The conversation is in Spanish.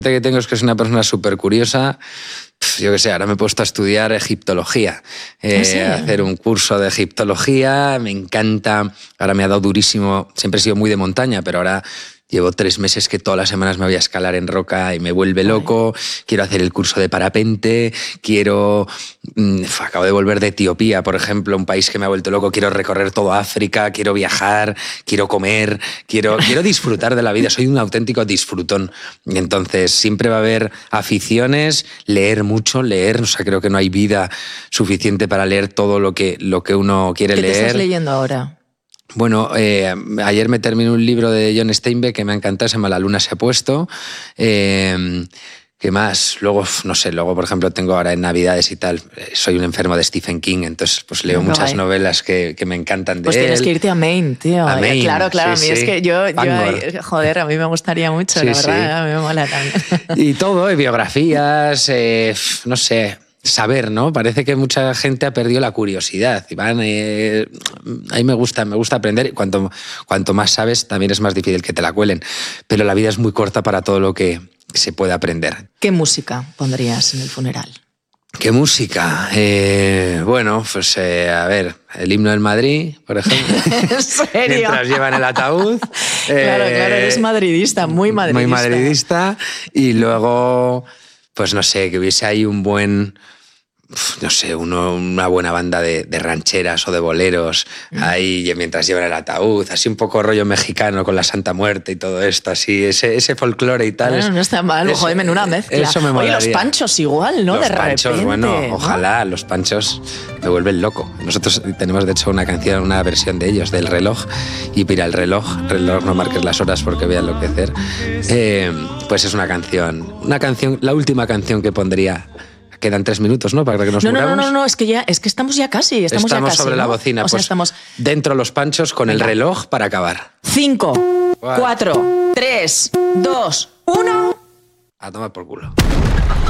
que tengo es que soy una persona súper curiosa. Yo qué sé, ahora me he puesto a estudiar egiptología, hacer un curso de egiptología, me encanta, ahora me ha dado durísimo, siempre he sido muy de montaña, pero ahora llevo 3 meses que todas las semanas me voy a escalar en roca y me vuelve loco, quiero hacer el curso de parapente, acabo de volver de Etiopía, por ejemplo, un país que me ha vuelto loco, quiero recorrer toda África, quiero viajar, quiero comer, quiero disfrutar de la vida, soy un auténtico disfrutón. Y entonces siempre va a haber aficiones, leer mucho, o sea, creo que no hay vida suficiente para leer todo lo que uno quiere leer. ¿Qué te estás leyendo ahora? Bueno, ayer me terminé un libro de John Steinbeck que me ha encantado, se llama La luna se ha puesto. ¿Qué más? Luego, no sé, por ejemplo, tengo ahora en Navidades y tal, soy un enfermo de Stephen King, entonces pues leo muchas novelas que me encantan de él. Pues tienes que irte a Maine, tío. A Maine, claro, sí, a mí es que yo joder, a mí me gustaría mucho, Sí, la verdad, sí. a mí me mola también. Y todo, biografías, no sé, saber, ¿no? Parece que mucha gente ha perdido la curiosidad. Iván, a mí me gusta aprender. Cuanto más sabes, también es más difícil que te la cuelen. Pero la vida es muy corta para todo lo que se puede aprender. ¿Qué música pondrías en el funeral? ¿Qué música? Bueno, pues a ver, el himno del Madrid, por ejemplo. ¿En serio? Mientras llevan el ataúd. Claro, eres madridista, muy madridista. Muy madridista. Y luego, pues no sé, que hubiese ahí un buen... No sé, una buena banda de rancheras o de boleros ahí mientras llevan el ataúd, así un poco rollo mexicano con la Santa Muerte y todo esto, así, ese folclore y tal. Bueno, no está mal, joder, menuda mezcla. Eso me molaría. Oye, los panchos igual, ¿no? Los de panchos, repente, bueno, ¿no? ojalá, los panchos me vuelven loco. Nosotros tenemos, de hecho, una versión de ellos, del reloj, y mira, el reloj, no marques las horas porque voy a enloquecer. Pues es una canción, la última canción que pondría. Quedan 3 minutos, ¿no? Para que nos muramos. No, es que estamos ya casi. Estamos ya casi, sobre la ¿no? bocina, o sea, pues estamos... dentro los panchos con el reloj para acabar. 5, 4, 3, 2, 1... A tomar por culo.